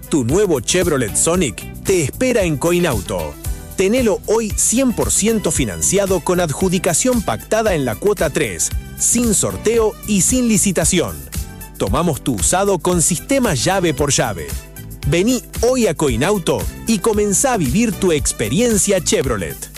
Tu nuevo Chevrolet Sonic te espera en Coinauto. Tenelo hoy 100% financiado con adjudicación pactada en la cuota 3, sin sorteo y sin licitación. Tomamos tu usado con sistema llave por llave. Vení hoy a Coinauto y comenzá a vivir tu experiencia Chevrolet.